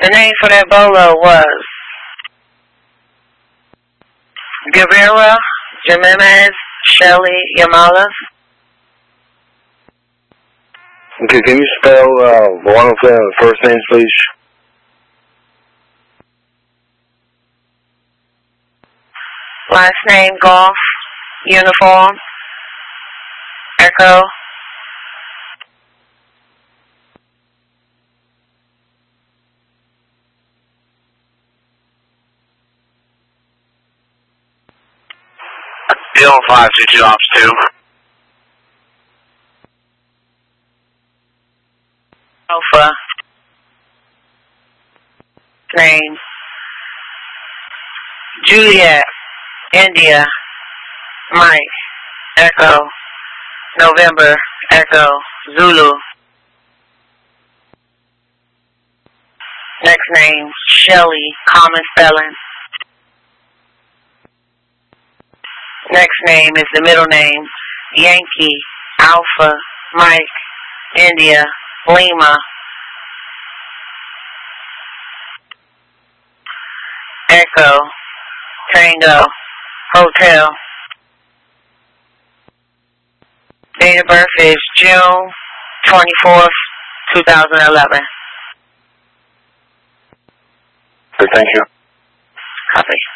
The name for that bolo was Guevara, Jimenez, Shelley, Yamala. Okay, can you spell one of the first names, please? Last name, Golf, Uniform, Echo. Deal 522 Ops 2. Alpha. Name. Juliet, India, Mike, Echo, November, Echo, Zulu. Next name, Shelley, common spelling. Next name is the middle name, Yankee, Alpha, Mike, India, Lima. Echo, Tango, Hotel. Date of birth is June 24th, 2011. Okay, thank you. Copy.